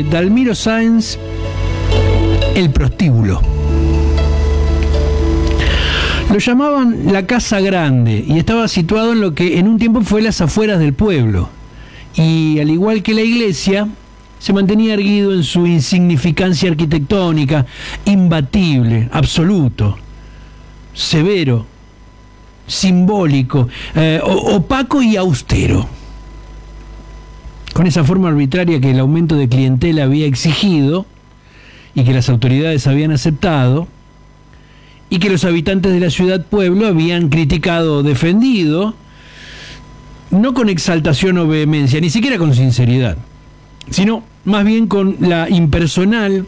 Dalmiro Sáenz, el prostíbulo. Lo llamaban la Casa Grande y estaba situado en lo que en un tiempo fue las afueras del pueblo. Y al igual que la iglesia, se mantenía erguido en su insignificancia arquitectónica, imbatible, absoluto, severo, simbólico, opaco y austero. Con esa forma arbitraria que el aumento de clientela había exigido y que las autoridades habían aceptado, y que los habitantes de la ciudad-pueblo habían criticado o defendido, no con exaltación o vehemencia, ni siquiera con sinceridad, sino más bien con la impersonal,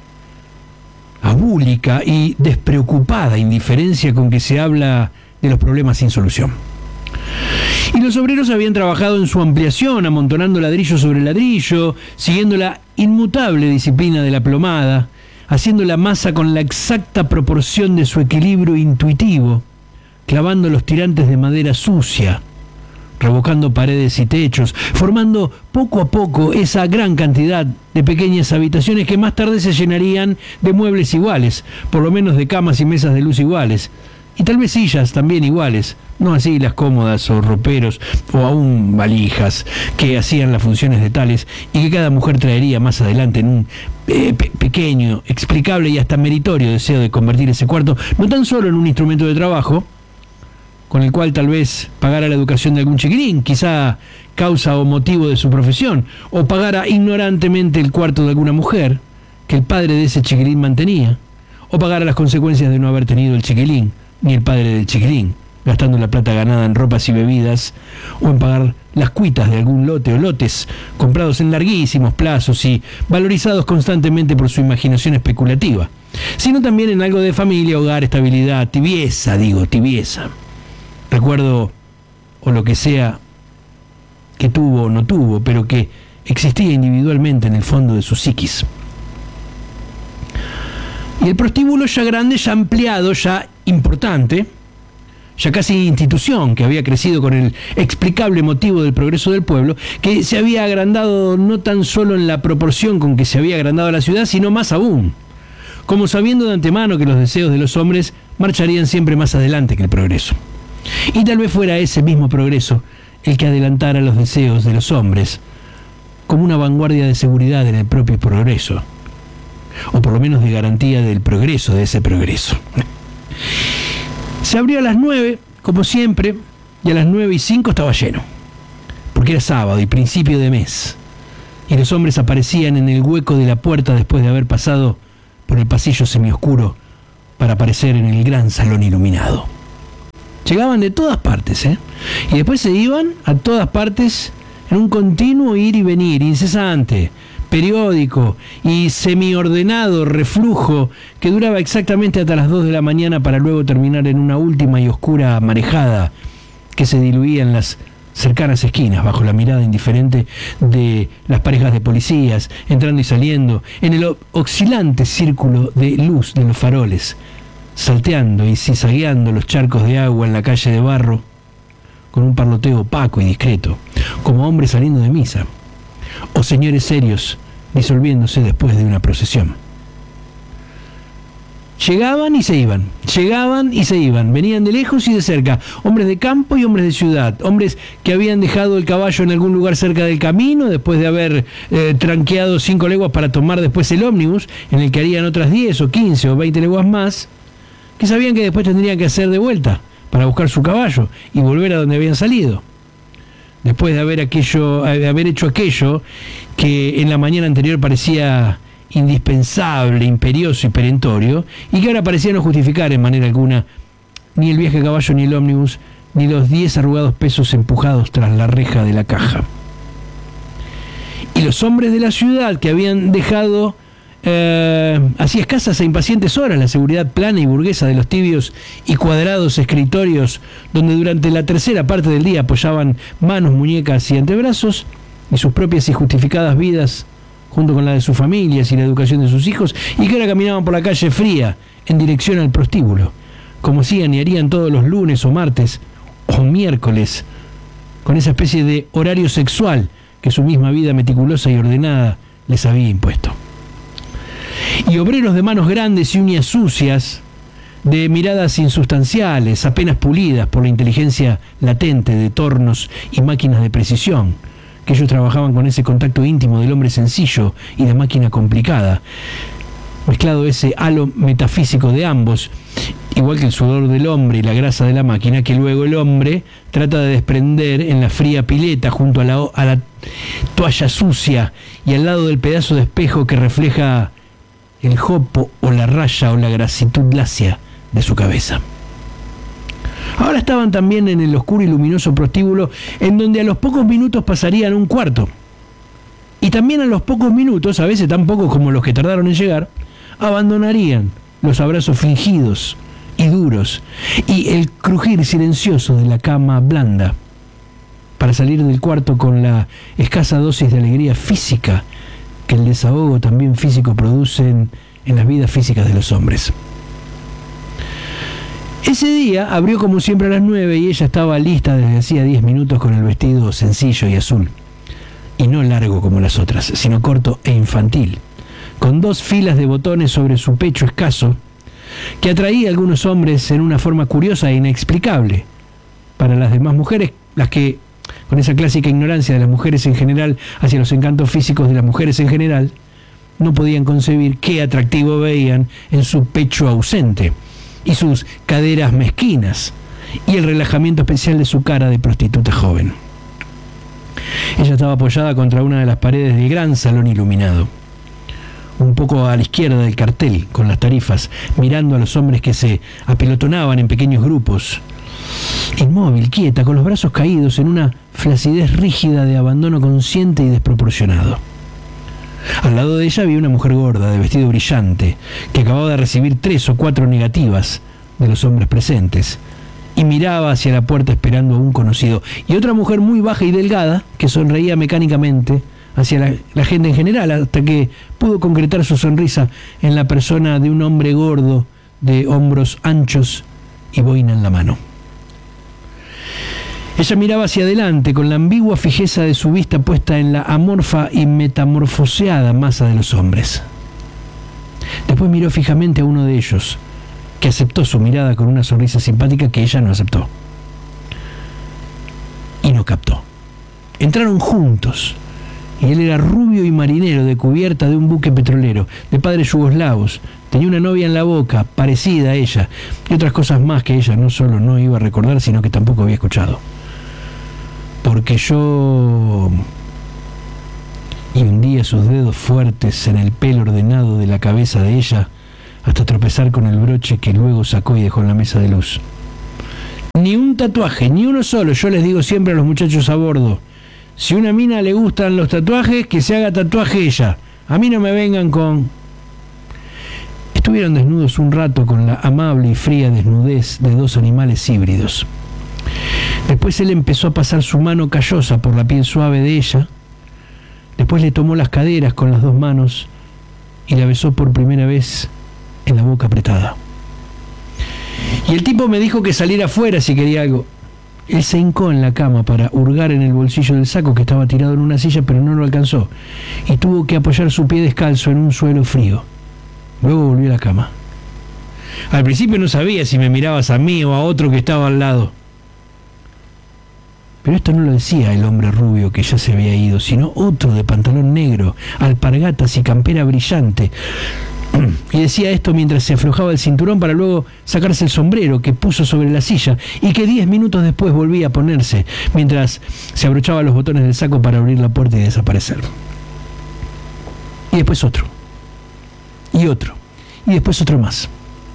abúlica y despreocupada indiferencia con que se habla de los problemas sin solución. Y los obreros habían trabajado en su ampliación, amontonando ladrillo sobre ladrillo, siguiendo la inmutable disciplina de la plomada, haciendo la masa con la exacta proporción de su equilibrio intuitivo, clavando los tirantes de madera sucia, revocando paredes y techos, formando poco a poco esa gran cantidad de pequeñas habitaciones que más tarde se llenarían de muebles iguales, por lo menos de camas y mesas de luz iguales, y tal vez sillas también iguales, no así las cómodas o roperos o aún valijas que hacían las funciones de tales y que cada mujer traería más adelante en un pequeño, explicable y hasta meritorio deseo de convertir ese cuarto no tan solo en un instrumento de trabajo, con el cual tal vez pagara la educación de algún chiquilín, quizá causa o motivo de su profesión, o pagara ignorantemente el cuarto de alguna mujer que el padre de ese chiquilín mantenía, o pagara las consecuencias de no haber tenido el chiquilín, ni el padre del chiquilín, gastando la plata ganada en ropas y bebidas, o en pagar las cuitas de algún lote o lotes comprados en larguísimos plazos y valorizados constantemente por su imaginación especulativa, sino también en algo de familia, hogar, estabilidad, tibieza, recuerdo o lo que sea que tuvo o no tuvo, pero que existía individualmente en el fondo de su psiquis. Y el prostíbulo ya grande, ya ampliado, ya importante, ya casi institución, que había crecido con el explicable motivo del progreso del pueblo, que se había agrandado no tan solo en la proporción con que se había agrandado la ciudad, sino más aún, como sabiendo de antemano que los deseos de los hombres marcharían siempre más adelante que el progreso. Y tal vez fuera ese mismo progreso el que adelantara los deseos de los hombres, como una vanguardia de seguridad en el propio progreso, o por lo menos de garantía del progreso de ese progreso. Se abrió a las 9, como siempre, y a las 9:05 estaba lleno, porque era sábado y principio de mes, y los hombres aparecían en el hueco de la puerta después de haber pasado por el pasillo semioscuro para aparecer en el gran salón iluminado. Llegaban de todas partes, y después se iban a todas partes en un continuo ir y venir, incesante, periódico y semiordenado reflujo que duraba exactamente hasta las 2 de la mañana para luego terminar en una última y oscura marejada que se diluía en las cercanas esquinas bajo la mirada indiferente de las parejas de policías entrando y saliendo en el oscilante círculo de luz de los faroles, salteando y zizagueando los charcos de agua en la calle de barro con un parloteo opaco y discreto, como hombres saliendo de misa, o señores serios disolviéndose después de una procesión. Llegaban y se iban, venían de lejos y de cerca, hombres de campo y hombres de ciudad, hombres que habían dejado el caballo en algún lugar cerca del camino después de haber tranqueado 5 leguas para tomar después el ómnibus, en el que harían otras 10 o 15 o 20 leguas más, que sabían que después tendrían que hacer de vuelta para buscar su caballo y volver a donde habían salido, después de haber hecho aquello que en la mañana anterior parecía indispensable, imperioso y perentorio, y que ahora parecía no justificar en manera alguna ni el viaje a caballo, ni el ómnibus, ni los 10 arrugados pesos empujados tras la reja de la caja. Y los hombres de la ciudad que habían dejado hacía escasas e impacientes horas la seguridad plana y burguesa de los tibios y cuadrados escritorios donde durante la tercera parte del día apoyaban manos, muñecas y antebrazos, y sus propias y justificadas vidas junto con la de sus familias y la educación de sus hijos, y que ahora caminaban por la calle fría en dirección al prostíbulo, como hacían y harían todos los lunes o martes o miércoles, con esa especie de horario sexual que su misma vida meticulosa y ordenada les había impuesto. Y obreros de manos grandes y uñas sucias, de miradas insustanciales, apenas pulidas por la inteligencia latente de tornos y máquinas de precisión, que ellos trabajaban con ese contacto íntimo del hombre sencillo y la máquina complicada, mezclado ese halo metafísico de ambos, igual que el sudor del hombre y la grasa de la máquina, que luego el hombre trata de desprender en la fría pileta junto a la toalla sucia y al lado del pedazo de espejo que refleja el jopo o la raya o la grasitud lacia de su cabeza. Ahora estaban también en el oscuro y luminoso prostíbulo, en donde a los pocos minutos pasarían un cuarto. Y también a los pocos minutos, a veces tan pocos como los que tardaron en llegar, abandonarían los abrazos fingidos y duros y el crujir silencioso de la cama blanda para salir del cuarto con la escasa dosis de alegría física que el desahogo también físico produce en las vidas físicas de los hombres. Ese día abrió como siempre a las 9 y ella estaba lista desde hacía 10 minutos con el vestido sencillo y azul, y no largo como las otras, sino corto e infantil, con 2 filas de botones sobre su pecho escaso, que atraía a algunos hombres en una forma curiosa e inexplicable. Para las demás mujeres, las que, con esa clásica ignorancia de las mujeres en general hacia los encantos físicos de las mujeres en general, no podían concebir qué atractivo veían en su pecho ausente y sus caderas mezquinas y el relajamiento especial de su cara de prostituta joven. Ella estaba apoyada contra una de las paredes del gran salón iluminado, un poco a la izquierda del cartel con las tarifas, mirando a los hombres que se apelotonaban en pequeños grupos, inmóvil, quieta, con los brazos caídos en una flacidez rígida de abandono consciente y desproporcionado. Al lado de ella había una mujer gorda, de vestido brillante, que acababa de recibir 3 o 4 negativas de los hombres presentes, y miraba hacia la puerta esperando a un conocido, y otra mujer muy baja y delgada, que sonreía mecánicamente hacia la gente en general, hasta que pudo concretar su sonrisa en la persona de un hombre gordo, de hombros anchos y boina en la mano. Ella miraba hacia adelante con la ambigua fijeza de su vista puesta en la amorfa y metamorfoseada masa de los hombres. Después miró fijamente a uno de ellos, que aceptó su mirada con una sonrisa simpática que ella no aceptó. Y no captó. Entraron juntos, y él era rubio y marinero, de cubierta de un buque petrolero, de padres yugoslavos. Tenía una novia en la boca, parecida a ella, y otras cosas más que ella no solo no iba a recordar, sino que tampoco había escuchado. Porque yo... Y hundía sus dedos fuertes en el pelo ordenado de la cabeza de ella, hasta tropezar con el broche que luego sacó y dejó en la mesa de luz. Ni un tatuaje, ni uno solo. Yo les digo siempre a los muchachos a bordo: si a una mina le gustan los tatuajes, que se haga tatuaje ella. A mí no me vengan con... Estuvieron desnudos un rato con la amable y fría desnudez de 2 animales híbridos. Después él empezó a pasar su mano callosa por la piel suave de ella. Después le tomó las caderas con las 2 manos y la besó por primera vez en la boca apretada. Y el tipo me dijo que saliera afuera si quería algo. Él se hincó en la cama para hurgar en el bolsillo del saco que estaba tirado en una silla, pero no lo alcanzó, y tuvo que apoyar su pie descalzo en un suelo frío. Luego volvió a la cama. Al principio no sabía si me mirabas a mí o a otro que estaba al lado. Pero esto no lo decía el hombre rubio que ya se había ido, sino otro de pantalón negro, alpargatas y campera brillante. Y decía esto mientras se aflojaba el cinturón para luego sacarse el sombrero que puso sobre la silla y que 10 minutos después volvía a ponerse mientras se abrochaba los botones del saco para abrir la puerta y desaparecer. Y después otro. Y otro. Y después otro más.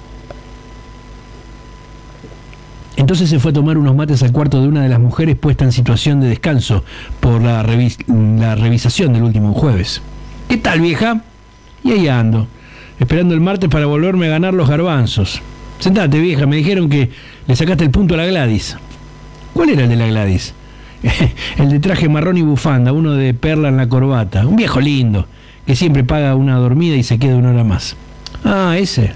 Entonces se fue a tomar unos mates al cuarto de una de las mujeres puesta en situación de descanso por la revisación del último jueves. ¿Qué tal, vieja? Y ahí ando, esperando el martes para volverme a ganar los garbanzos. Sentate, vieja, me dijeron que le sacaste el punto a la Gladys. ¿Cuál era el de la Gladys? El de traje marrón y bufanda, uno de perla en la corbata. Un viejo lindo, que siempre paga una dormida y se queda 1 hora más. Ah, ese.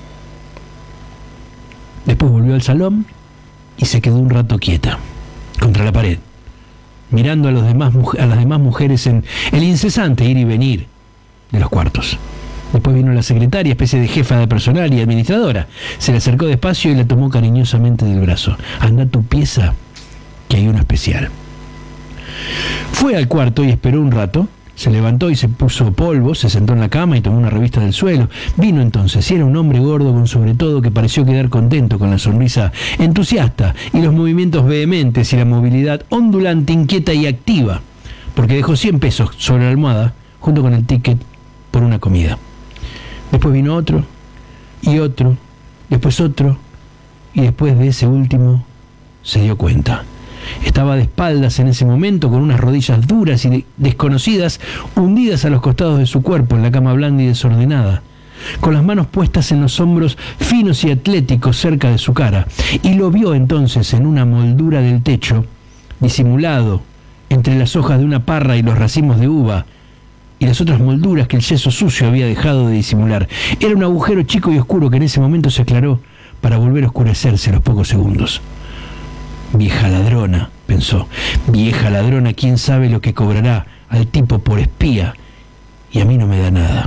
Después volvió al salón y se quedó un rato quieta, contra la pared, mirando a las demás mujeres en el incesante ir y venir de los cuartos. Después vino la secretaria, especie de jefa de personal y administradora. Se le acercó despacio y la tomó cariñosamente del brazo. Anda a tu pieza, que hay uno especial. Fue al cuarto y esperó un rato. Se levantó y se puso polvo, se sentó en la cama y tomó una revista del suelo. Vino entonces, y era un hombre gordo con sobretodo que pareció quedar contento con la sonrisa entusiasta y los movimientos vehementes y la movilidad ondulante, inquieta y activa, porque dejó 100 pesos sobre la almohada junto con el ticket por una comida. Después vino otro, y otro, después otro, y después de ese último se dio cuenta. Estaba de espaldas en ese momento, con unas rodillas duras y desconocidas, hundidas a los costados de su cuerpo en la cama blanda y desordenada, con las manos puestas en los hombros finos y atléticos cerca de su cara, y lo vio entonces en una moldura del techo, disimulado entre las hojas de una parra y los racimos de uva, y las otras molduras que el yeso sucio había dejado de disimular. Era un agujero chico y oscuro que en ese momento se aclaró para volver a oscurecerse a los pocos segundos. Vieja ladrona, pensó, vieja ladrona, quién sabe lo que cobrará al tipo por espía, y a mí no me da nada.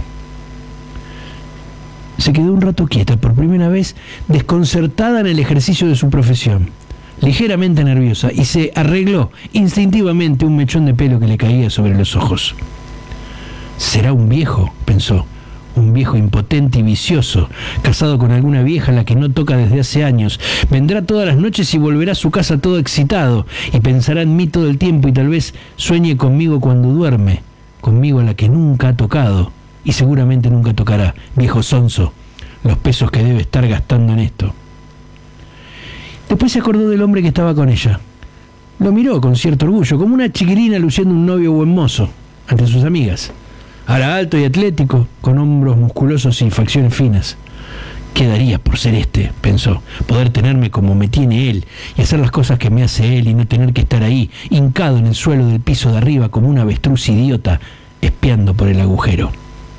Se quedó un rato quieta, por primera vez desconcertada en el ejercicio de su profesión, ligeramente nerviosa, y se arregló instintivamente un mechón de pelo que le caía sobre los ojos. Será un viejo, pensó, un viejo impotente y vicioso, casado con alguna vieja a la que no toca desde hace años. Vendrá todas las noches y volverá a su casa todo excitado, y pensará en mí todo el tiempo, y tal vez sueñe conmigo cuando duerme, conmigo a la que nunca ha tocado, y seguramente nunca tocará. Viejo sonso, los pesos que debe estar gastando en esto. Después se acordó del hombre que estaba con ella. Lo miró con cierto orgullo, como una chiquilina luciendo un novio buen mozo ante sus amigas. Ahora alto y atlético, con hombros musculosos y facciones finas. ¿Qué daría por ser este?, pensó, poder tenerme como me tiene él, y hacer las cosas que me hace él, y no tener que estar ahí, hincado en el suelo del piso de arriba como un avestruz idiota, espiando por el agujero.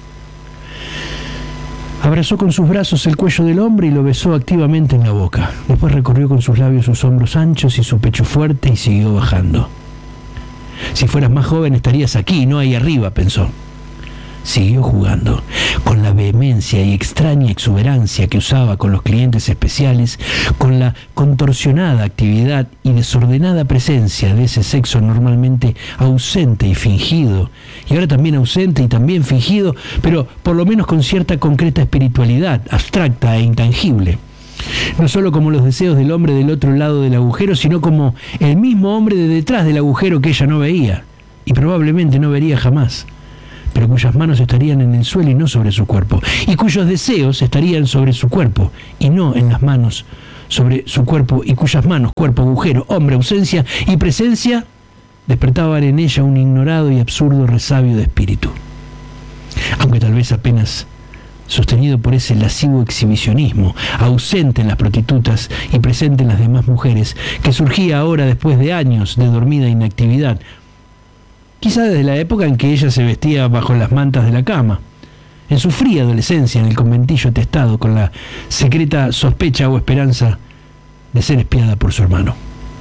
Abrazó con sus brazos el cuello del hombre y lo besó activamente en la boca. Después recorrió con sus labios sus hombros anchos y su pecho fuerte y siguió bajando. Si fueras más joven estarías aquí, no ahí arriba, pensó. Siguió jugando, con la vehemencia y extraña exuberancia que usaba con los clientes especiales, con la contorsionada actividad y desordenada presencia de ese sexo normalmente ausente y fingido, y ahora también ausente y también fingido, pero por lo menos con cierta concreta espiritualidad, abstracta e intangible. No solo como los deseos del hombre del otro lado del agujero, sino como el mismo hombre de detrás del agujero que ella no veía, y probablemente no vería jamás, pero cuyas manos estarían en el suelo y no sobre su cuerpo, y cuyos deseos estarían sobre su cuerpo y no en las manos sobre su cuerpo, y cuyas manos, cuerpo, agujero, hombre, ausencia y presencia despertaban en ella un ignorado y absurdo resabio de espíritu, aunque tal vez apenas sostenido por ese lascivo exhibicionismo, ausente en las prostitutas y presente en las demás mujeres, que surgía ahora después de años de dormida inactividad, quizá desde la época en que ella se vestía bajo las mantas de la cama, en su fría adolescencia en el conventillo atestado, con la secreta sospecha o esperanza de ser espiada por su hermano.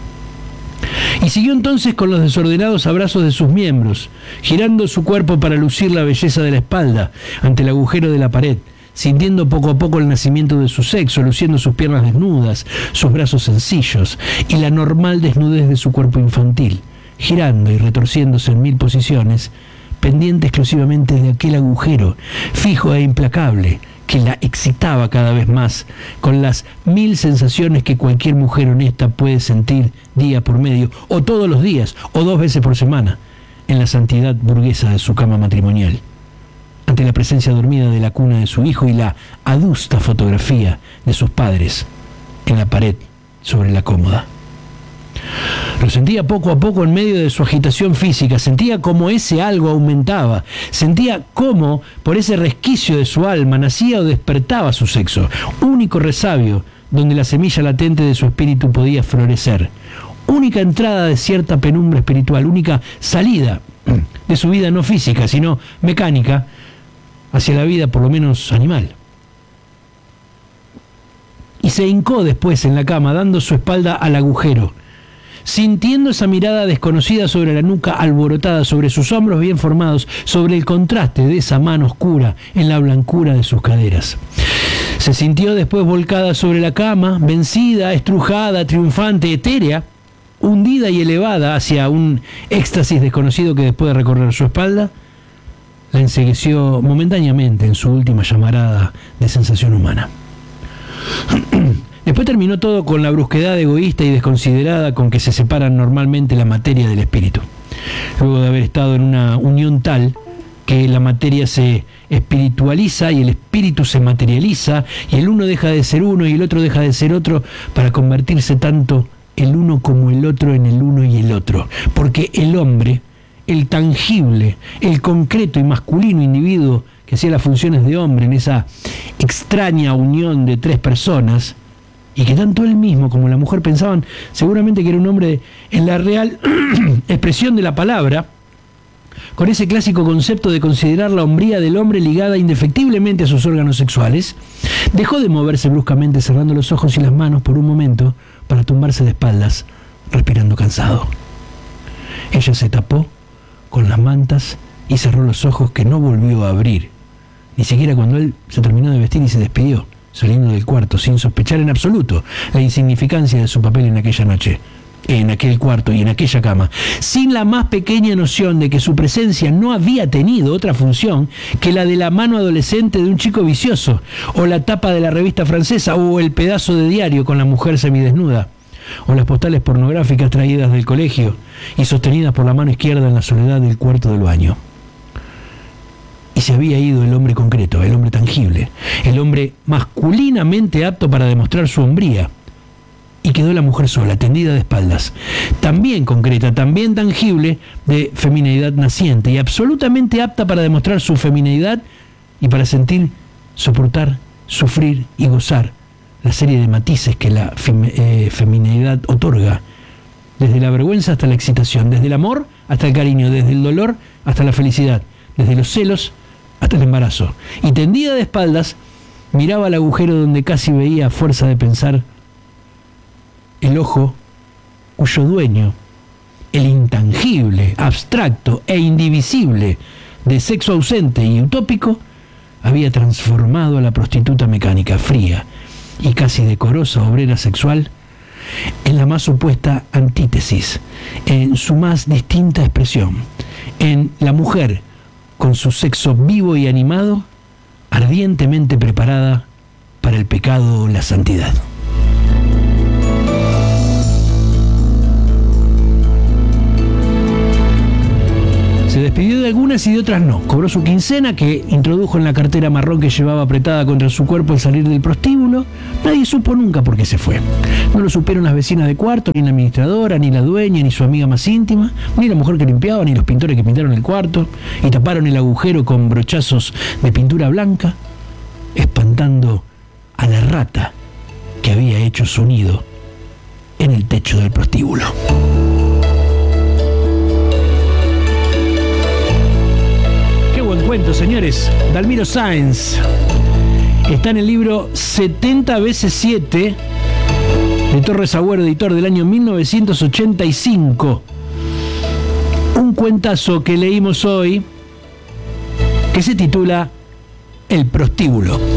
Y siguió entonces con los desordenados abrazos de sus miembros, girando su cuerpo para lucir la belleza de la espalda ante el agujero de la pared, sintiendo poco a poco el nacimiento de su sexo, luciendo sus piernas desnudas, sus brazos sencillos y la normal desnudez de su cuerpo infantil, girando y retorciéndose en 1000 posiciones, pendiente exclusivamente de aquel agujero, fijo e implacable, que la excitaba cada vez más, con las 1000 sensaciones que cualquier mujer honesta puede sentir día por medio, o todos los días, o 2 veces por semana, en la santidad burguesa de su cama matrimonial, ante la presencia dormida de la cuna de su hijo y la adusta fotografía de sus padres en la pared sobre la cómoda. Lo sentía poco a poco en medio de su agitación física, sentía cómo ese algo aumentaba, sentía cómo por ese resquicio de su alma nacía o despertaba su sexo, único resabio donde la semilla latente de su espíritu podía florecer, única entrada de cierta penumbra espiritual, única salida de su vida no física, sino mecánica, hacia la vida por lo menos animal. Y se hincó después en la cama, dando su espalda al agujero. sintiendo esa mirada desconocida sobre la nuca alborotada, sobre sus hombros bien formados, sobre el contraste de esa mano oscura en la blancura de sus caderas. Se sintió después volcada sobre la cama, vencida, estrujada, triunfante, etérea, hundida y elevada hacia un éxtasis desconocido que después de recorrer su espalda, la encegueció momentáneamente en su última llamarada de sensación humana. Después terminó todo con la brusquedad egoísta y desconsiderada con que se separan normalmente la materia del espíritu. Luego de haber estado en una unión tal que la materia se espiritualiza y el espíritu se materializa y el uno deja de ser uno y el otro deja de ser otro para convertirse tanto el uno como el otro en el uno y el otro. Porque el hombre, el tangible, el concreto y masculino individuo que hacía las funciones de hombre en esa extraña unión de tres personas, y que tanto él mismo como la mujer pensaban seguramente que era un hombre en la real expresión de la palabra, con ese clásico concepto de considerar la hombría del hombre ligada indefectiblemente a sus órganos sexuales, dejó de moverse bruscamente cerrando los ojos y las manos por un momento para tumbarse de espaldas, respirando cansado. Ella se tapó con las mantas y cerró los ojos que no volvió a abrir, ni siquiera cuando él se terminó de vestir y se despidió, saliendo del cuarto sin sospechar en absoluto la insignificancia de su papel en aquella noche, en aquel cuarto y en aquella cama, sin la más pequeña noción de que su presencia no había tenido otra función que la de la mano adolescente de un chico vicioso, o la tapa de la revista francesa, o el pedazo de diario con la mujer semidesnuda, o las postales pornográficas traídas del colegio y sostenidas por la mano izquierda en la soledad del cuarto del baño. Y se había ido el hombre concreto, el hombre tangible, el hombre masculinamente apto para demostrar su hombría. Y quedó la mujer sola, tendida de espaldas, también concreta, también tangible, de femineidad naciente y absolutamente apta para demostrar su femineidad y para sentir, soportar, sufrir y gozar la serie de matices que la femineidad otorga, desde la vergüenza hasta la excitación, desde el amor hasta el cariño, desde el dolor hasta la felicidad, desde los celos hasta el embarazo. Y tendida de espaldas, miraba al agujero donde casi veía, a fuerza de pensar, el ojo cuyo dueño, el intangible, abstracto e indivisible, de sexo ausente y utópico, había transformado a la prostituta mecánica, fría y casi decorosa obrera sexual, en la más opuesta antítesis, en su más distinta expresión, en la mujer con su sexo vivo y animado, ardientemente preparada para el pecado o la santidad. Se despidió de algunas y de otras no. Cobró su quincena, que introdujo en la cartera marrón que llevaba apretada contra su cuerpo al salir del prostíbulo. Nadie supo nunca por qué se fue. No lo supieron las vecinas de cuarto, ni la administradora, ni la dueña, ni su amiga más íntima, ni la mujer que limpiaba, ni los pintores que pintaron el cuarto y taparon el agujero con brochazos de pintura blanca, espantando a la rata que había hecho su nido en el techo del prostíbulo. Buen cuento, señores. Dalmiro Sáenz está en el libro 70 veces 7 de Torres Agüero, editor, del año 1985. Un cuentazo que leímos hoy que se titula El prostíbulo.